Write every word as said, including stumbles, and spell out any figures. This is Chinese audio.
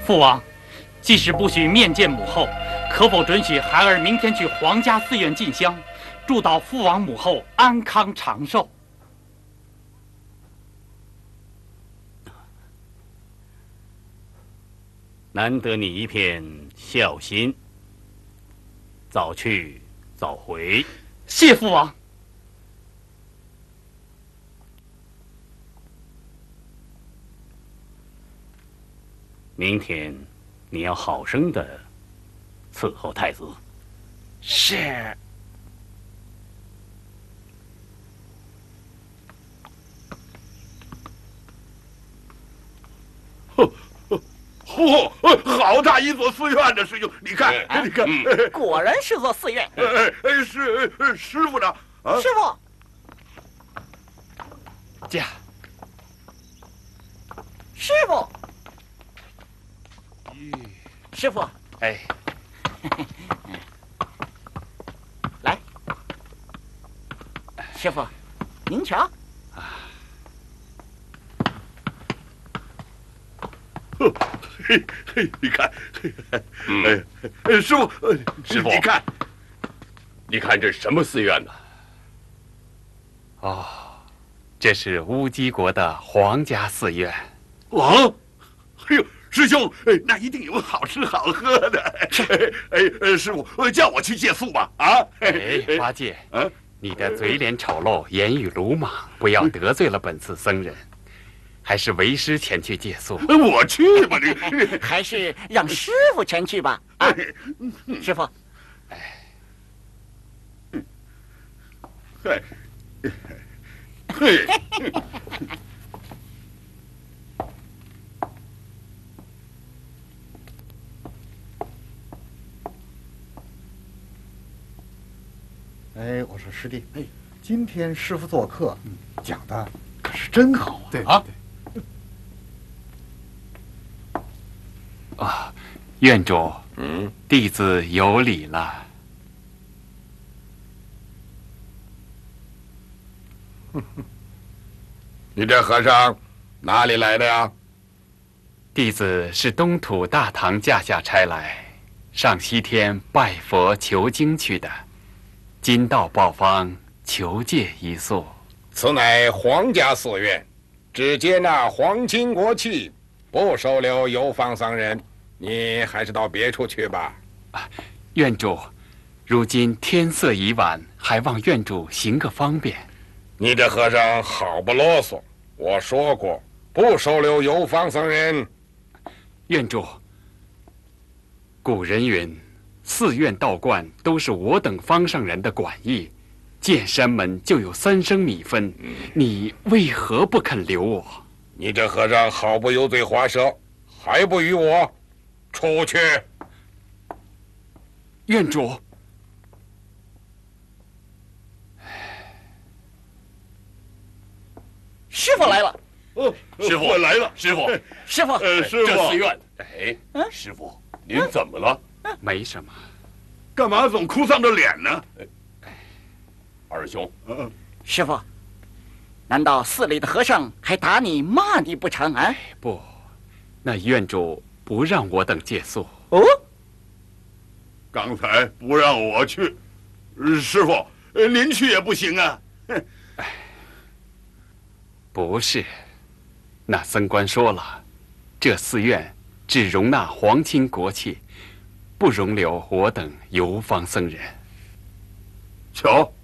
父王，即使不许面见母后，可否准许孩儿明天去皇家寺院进香，祝祷父王母后安康长寿？ 难得你一片孝心，早去早回。 谢父王。 明天你要好生的伺候太子。 是。 嚯、哦，好大一座寺院呢，师兄，你看，哎、你看、 嗯，果然是座寺院。 哎哎，师师傅呢？啊， 师傅， 驾。 师傅，师傅， 哎， 来，师傅，您瞧。 嘿嘿，你看，哎，哎，师傅， 师傅， 你看， 你看这是什么寺院呢？ 哦，这是乌鸡国的皇家寺院。 哦，哎呦，师兄，那一定有好吃好喝的。哎哎，师傅，叫我去借宿吧。啊， 哎，八戒，啊，你的嘴脸丑陋，言语鲁莽，不要得罪了本次僧人。还是为师前去借宿。 我去吧，你还是让师傅前去吧。啊，师傅， 哎，嘿，嘿， 哎，我说师弟，哎，今天师傅做客，讲的可是真好啊！ 对啊。 啊，院主，嗯，弟子有礼了。 你这和尚哪里来的呀？ 弟子是东土大唐驾下差来，上西天拜佛求经去的，今到报方，求借一宿。 此乃皇家寺院，只接纳皇亲国戚，不收留游方僧人。你还是到别处去吧。 啊，院主，如今天色已晚，还望院主行个方便。 你这和尚好不啰嗦，我说过不收留游方僧人。 院主，古人云，寺院道观都是我等方上人的管役，见山门就有三升米分，嗯，你为何不肯留我？ 你这和尚好不油嘴滑舌，还不与我出去！ 院主， 师傅来了。 哦， 师傅来了， 师傅， 师傅， 呃，师傅， 这寺院，哎，师傅，您怎么了？ 没什么。 干嘛总哭丧着脸呢？ 二兄， 嗯， 师傅，难道寺里的和尚还打你骂你不成啊？ 不，那院主不让我等借宿。 哦， 刚才不让我去，师傅，您去也不行啊。 哎，不是，那僧官说了，这寺院只容纳皇亲国戚，不容留我等游方僧人。 瞧，